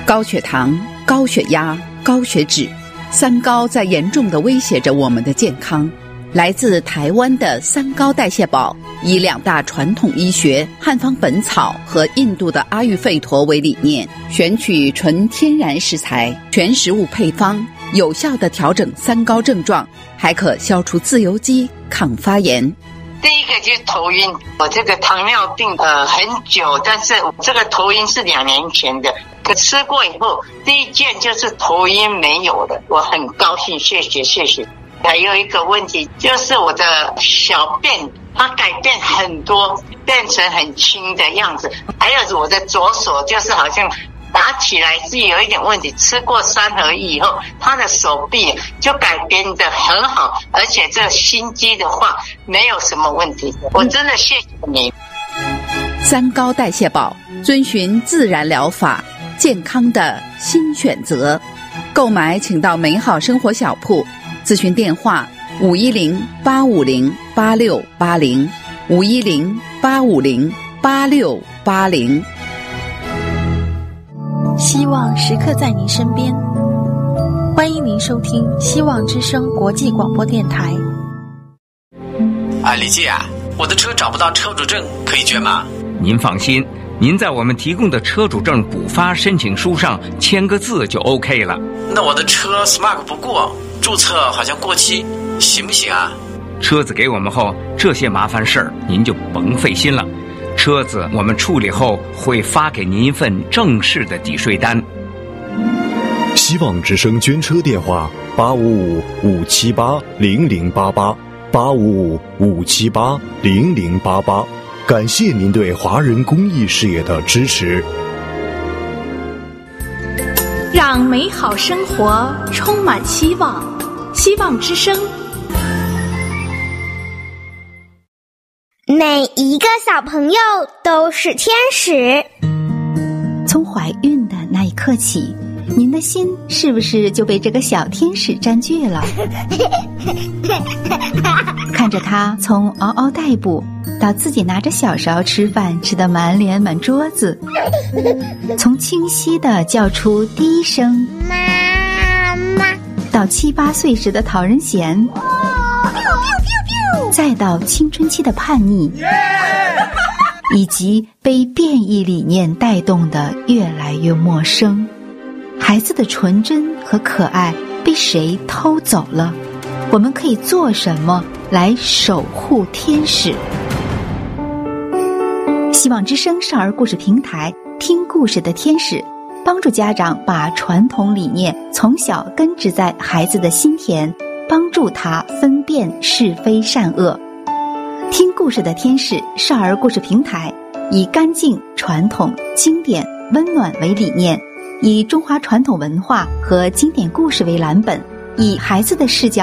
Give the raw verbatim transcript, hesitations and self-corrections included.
高血糖、高血压、高血脂，三高在严重地威胁着我们的健康。来自台湾的三高代谢宝，以两大传统医学汉方本草和印度的阿育吠陀为理念，选取纯天然食材，全食物配方，有效地调整三高症状，还可消除自由基、抗发炎。 第一个就是头晕，我这个糖尿病呃很久，但是这个头晕是两年前的，可吃过以后，第一件就是头晕没有了，我很高兴，谢谢谢谢。还有一个问题就是我的小便它改变很多，变成很轻的样子，还有我的左手就是好像打起来是有一点问题，吃过三合一以后，他的手臂就改变得很好，而且这个心肌的话没有什么问题，我真的谢谢你。 三高代谢宝，遵循自然疗法，健康的新选择。购买请到美好生活小铺，咨询电话五一零八五零八六八零五一零八五零八六八零。 希望时刻在您身边，欢迎您收听希望之声国际广播电台。 啊，李记啊，我的车找不到车主证，可以捐吗？ 您放心，您在我们提供的车主证补发申请书上签个字就 OK 了。 那我的车 Smart 不过，注册好像过期，行不行啊？ 车子给我们后，这些麻烦事儿您就甭费心了。车子我们处理后会发给您一份正式的抵税单。 希望之声捐车电话八五五五七八零零八八八五五五七八零零八八，感谢您对华人公益事业的支持。 让美好生活充满希望，希望之声。 每一个小朋友都是天使。 从怀孕的那一刻起，您的心是不是就被这个小天使占据了？看着他从嗷嗷待哺到自己拿着小勺吃饭吃得满脸满桌子，从清晰地叫出第一声妈妈到七八岁时的讨人嫌，再到青春期的叛逆，以及被变异理念带动的越来越陌生。孩子的纯真和可爱被谁偷走了？我们可以做什么来守护天使？希望之声少儿故事平台，听故事的天使，帮助家长把传统理念从小根植在孩子的心田，帮助他分辨是非善恶。听故事的天使少儿故事平台，以干净、传统、经典、温暖为理念，以中华传统文化和经典故事为蓝本，以孩子的视角